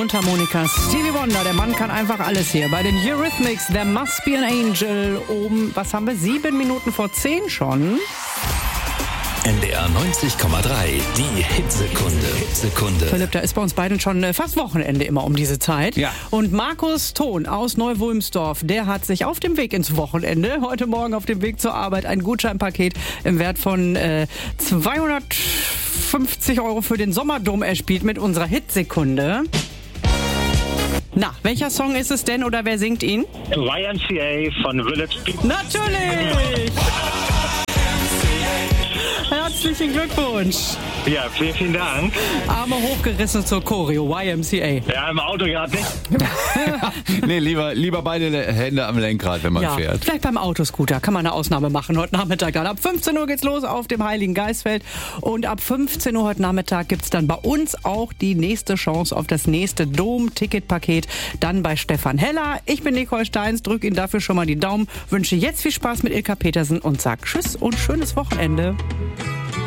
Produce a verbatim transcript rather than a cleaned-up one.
Mundharmonika. Stevie Wonder, der Mann kann einfach alles hier. Bei den Eurythmics, There Must Be an Angel. Oben, was haben wir? Sieben Minuten vor zehn schon. N D R neunzig Komma drei, die Hitsekunde. Hitsekunde. Philipp, da ist bei uns beiden schon fast Wochenende immer um diese Zeit. Ja. Und Markus Thon aus Neu-Wulmsdorf, der hat sich auf dem Weg ins Wochenende, heute Morgen auf dem Weg zur Arbeit, ein Gutscheinpaket im Wert von äh, zweihundertfünfzig Euro für den Sommerdom erspielt mit unserer Hitsekunde. Na, welcher Song ist es denn oder wer singt ihn? Y M C A von Village People. Natürlich! Herzlichen Glückwunsch. Ja, vielen, vielen Dank. Arme hochgerissen zur Choreo, Y M C A. Ja, im Auto gerade nicht. Nee, lieber, lieber beide Hände am Lenkrad, wenn man Ja, fährt. vielleicht beim Autoscooter kann man eine Ausnahme machen heute Nachmittag. Dann ab fünfzehn Uhr geht's los auf dem Heiligen Geistfeld. Und ab fünfzehn Uhr heute Nachmittag gibt's dann bei uns auch die nächste Chance auf das nächste Dom-Ticket-Paket. Dann bei Stefan Heller. Ich bin Nicole Steins, drück Ihnen dafür schon mal die Daumen. Wünsche jetzt viel Spaß mit Ilka Petersen und sag Tschüss und schönes Wochenende.